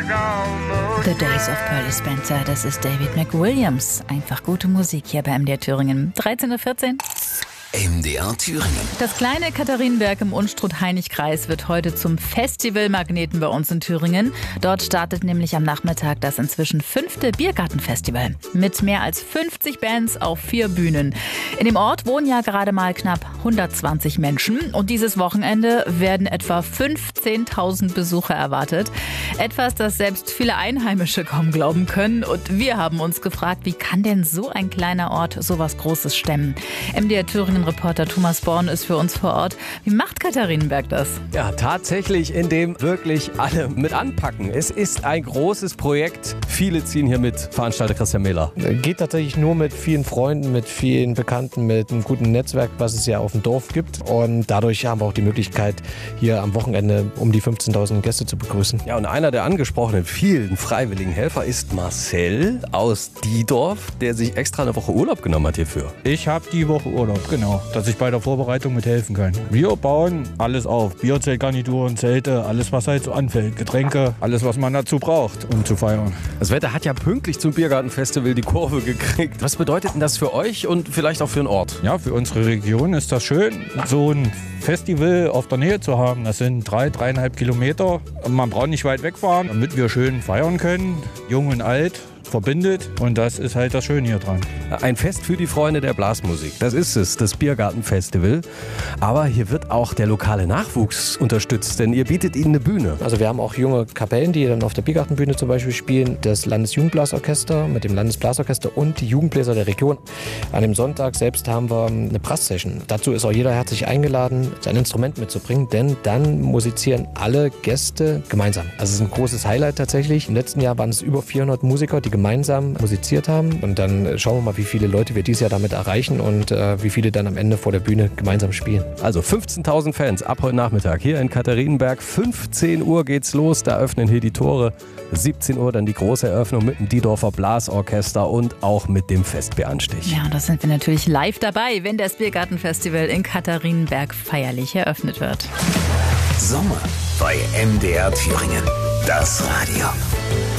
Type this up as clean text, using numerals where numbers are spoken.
The Days of Pearly Spencer, das ist David McWilliams. Einfach gute Musik hier bei MDR Thüringen. 13:14 Uhr. MDR Thüringen. Das kleine Katharinenberg im Unstrut-Hainich-Kreis wird heute zum Festivalmagneten bei uns in Thüringen. Dort startet nämlich am Nachmittag das inzwischen 5. Biergartenfestival. Mit mehr als 50 Bands auf 4 Bühnen. In dem Ort wohnen ja gerade mal knapp 120 Menschen. Und dieses Wochenende werden etwa 15.000 Besucher erwartet. Etwas, das selbst viele Einheimische kaum glauben können. Und wir haben uns gefragt, wie kann denn so ein kleiner Ort sowas Großes stemmen? MDR Thüringen-Reporter Thomas Born ist für uns vor Ort. Wie macht Katharinenberg das? Ja, tatsächlich, indem wirklich alle mit anpacken. Es ist ein großes Projekt. Viele ziehen hier mit. Veranstalter Christian Mehler. Geht tatsächlich nur mit vielen Freunden, mit vielen Bekannten, mit einem guten Netzwerk, was es ja auf dem Dorf gibt. Und dadurch haben wir auch die Möglichkeit, hier am Wochenende um die 15.000 Gäste zu begrüßen. Ja, und einer der angesprochenen vielen freiwilligen Helfer ist Marcel aus Diedorf, der sich extra eine Woche Urlaub genommen hat hierfür. Ich habe die Woche Urlaub, genau, dass ich bei der Vorbereitung mithelfen kann. Wir bauen alles auf, Bierzeltgarnituren, Zelte, alles was halt so anfällt, Getränke, alles was man dazu braucht, um zu feiern. Das Wetter hat ja pünktlich zum Biergartenfestival die Kurve gekriegt. Was bedeutet denn das für euch und vielleicht auch für den Ort? Ja, für unsere Region ist das schön, so ein Festival auf der Nähe zu haben. Das sind 3,5 Kilometer. Man braucht nicht weit wegfahren, damit wir schön feiern können, jung und alt. Verbindet und das ist halt das Schöne hier dran. Ein Fest für die Freunde der Blasmusik. Das ist es, das Biergartenfestival. Aber hier wird auch der lokale Nachwuchs unterstützt, denn ihr bietet ihnen eine Bühne. Also wir haben auch junge Kapellen, die dann auf der Biergartenbühne zum Beispiel spielen. Das Landesjugendblasorchester mit dem Landesblasorchester und die Jugendbläser der Region. An dem Sonntag selbst haben wir eine Brass-Session. Dazu ist auch jeder herzlich eingeladen, sein Instrument mitzubringen, denn dann musizieren alle Gäste gemeinsam. Also es ist ein großes Highlight tatsächlich. Im letzten Jahr waren es über 400 Musiker, die gemeinsam musiziert haben. Und dann schauen wir mal, wie viele Leute wir dieses Jahr damit erreichen und wie viele dann am Ende vor der Bühne gemeinsam spielen. Also 15.000 Fans ab heute Nachmittag hier in Katharinenberg. 15 Uhr geht's los, da öffnen hier die Tore. 17 Uhr dann die große Eröffnung mit dem Diedorfer Blasorchester und auch mit dem Festbieranstich. Ja, und das sind wir natürlich live dabei, wenn das Biergartenfestival in Katharinenberg feierlich eröffnet wird. Sommer bei MDR Thüringen. Das Radio.